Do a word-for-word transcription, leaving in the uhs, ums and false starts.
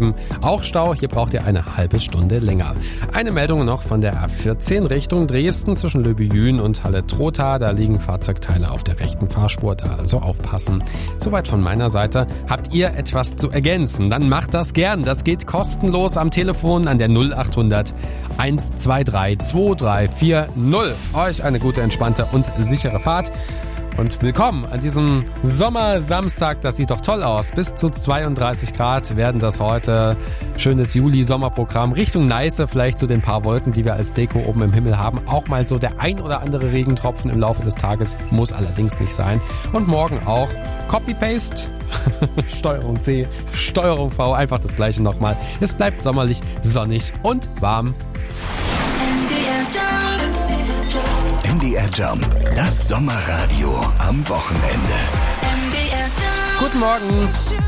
sieben. Auch Stau, hier braucht ihr eine halbe Stunde länger. Eine Meldung noch von der A vierzehn Richtung Dresden zwischen Löbejün und Halle-Trotha. Da liegen Fahrzeugteile auf der rechten Fahrspur, da also aufpassen. Soweit von meiner Seite. Habt ihr etwas zu ergänzen? Dann macht das gern. Das geht kostenlos am Telefon an der null achthundert eins zwei drei zwei drei vier null. Euch eine gute, entspannte und sichere Fahrt. Und willkommen an diesem Sommersamstag. Das sieht doch toll aus. Bis zu zweiunddreißig Grad werden das heute. Schönes Juli-Sommerprogramm. Richtung Neiße, vielleicht zu den paar Wolken, die wir als Deko oben im Himmel haben. Auch mal so der ein oder andere Regentropfen im Laufe des Tages. Muss allerdings nicht sein. Und morgen auch Copy-Paste. Steuerung C, Steuerung V. Einfach das gleiche nochmal. Es bleibt sommerlich, sonnig und warm. M D R Jump, das Sommerradio am Wochenende. Guten Morgen.